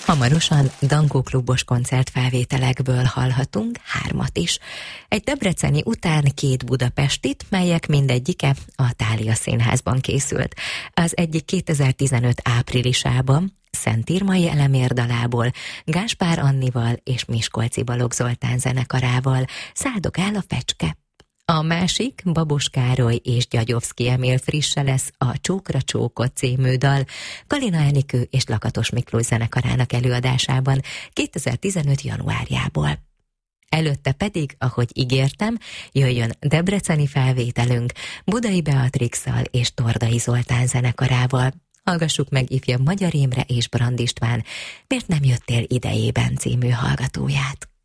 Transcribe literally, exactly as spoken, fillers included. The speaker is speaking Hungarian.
Hamarosan Dankó klubos koncertfelvételekből hallhatunk hármat is. Egy debreceni után két budapestit, melyek mindegyike a Thália Színházban készült. Az egyik kétezer-tizenöt áprilisában Szent Irmai Elemér dalából, Gáspár Annival és Miskolci Balogh Zoltán zenekarával Száldogál a fecske. A másik Babos Károly és Gyagyovszky Emil frisse lesz a Csókra csókot című dal Kalina Enikő és Lakatos Miklós zenekarának előadásában kétezer-tizenöt januárjából. Előtte pedig, ahogy ígértem, jöjjön debreceni felvételünk Budai Beatrixszal és Tordai Zoltán zenekarával. Hallgassuk meg ifjabb Magyar Imre és Brand István Miért nem jöttél idejében című hallgatóját.